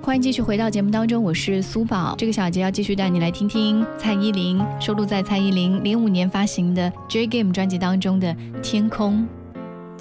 欢迎继续回到节目当中，我是苏宝。这个小节要继续带你来听听蔡依林收录在蔡依林05年发行的《J Game》专辑当中的《天空》。